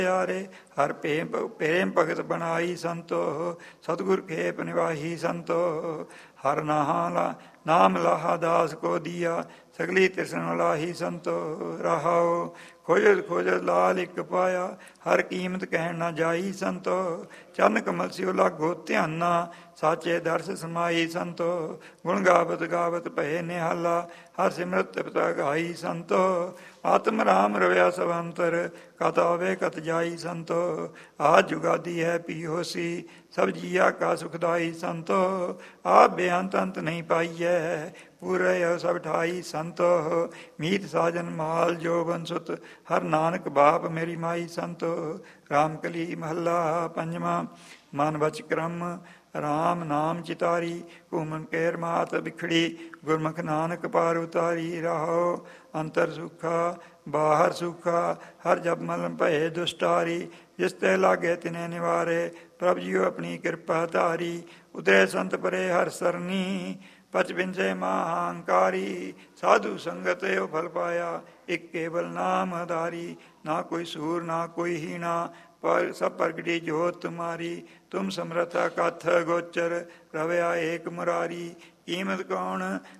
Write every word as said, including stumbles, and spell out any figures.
यारे हर प्रेम प्रेम भगत बनाई संतो सतगुर खेप निवाही संतो हर नहाला नाम लाहा दास को दिया सगली तृष्ण लाही संतो रहाओ खोजत खोजत लाल एक पाया हर कीमत कहन न जाई संतो चरण कमल सियो लागो ध्याना साचे दर्श समाई संतो गुण गावत गावत भय निहाला हर सिमरत पिता गाई संतो आत्म राम रव्या सवंतर कत आवे कत जाई संतो आज जुगादी है पीहोसी सब जिया का सुखदाई संतो आप बेअंत अंत नहीं पाइए पूरे सब ठाई संतो मीत साजन माल जोबन सुत हर नानक बाप मेरी माई संतो राम कली महला पंजवा मन बच क्रम राम नाम चितारी घूमन केर मात बिखड़ी गुरमुख नानक पार उतारी रहो अंतर सुखा बाहर सुखा हर जब मलम भय दुष्टारी जिस ते लागे तिने निवारे प्रभ जियो अपनी कृपा धारी उदय संत परे हर सरनी पच बिंसे महांकारी साधु संगत यो फल पाया एक केवल नाम आधारी ना कोई सूर ना कोई हीना पर सब प्रगटी जोत तुम्हारी तुम समर्था कथ गोचर रवया एक मुरारी कीमत कौन